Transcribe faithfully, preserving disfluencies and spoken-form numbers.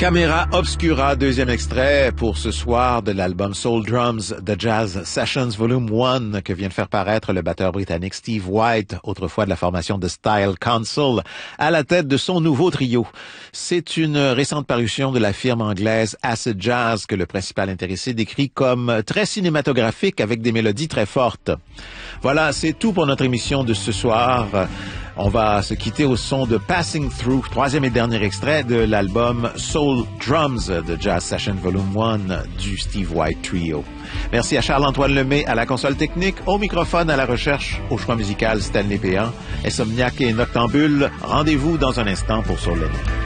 Camera Obscura, deuxième extrait pour ce soir de l'album Soul Drums The Jazz Sessions Volume un que vient de faire paraître le batteur britannique Steve White, autrefois de la formation The Style Council, à la tête de son nouveau trio. C'est une récente parution de la firme anglaise Acid Jazz que le principal intéressé décrit comme très cinématographique avec des mélodies très fortes. Voilà, c'est tout pour notre émission de ce soir. On va se quitter au son de Passing Through, troisième et dernier extrait de l'album Soul Drums de Jazz Session Volume un du Steve White Trio. Merci à Charles-Antoine Lemay à la console technique, au microphone, à la recherche, au choix musical Stanley Péan, Insomniac et Noctambule. Rendez-vous dans un instant pour Sur le Net.